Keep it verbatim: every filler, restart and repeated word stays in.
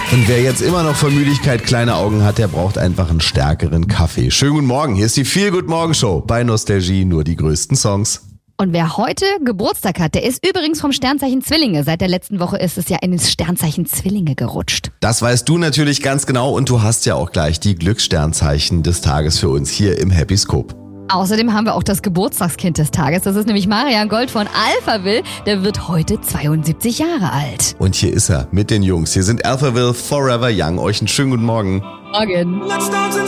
Und wer jetzt immer noch vor Müdigkeit kleine Augen hat, der braucht einfach einen stärkeren Kaffee. Schönen guten Morgen, hier ist die Feel-Good-Morgen-Show bei Nostalgie, nur die größten Songs. Und wer heute Geburtstag hat, der ist übrigens vom Sternzeichen Zwillinge. Seit der letzten Woche ist es ja in das Sternzeichen Zwillinge gerutscht. Das weißt du natürlich ganz genau und du hast ja auch gleich die Glückssternzeichen des Tages für uns hier im Happy Scope. Außerdem haben wir auch das Geburtstagskind des Tages. Das ist nämlich Marian Gold von Alphaville. Der wird heute zweiundsiebzig Jahre alt. Und hier ist er mit den Jungs. Hier sind Alphaville Forever Young. Euch einen schönen guten Morgen. Morgen. Let's dance and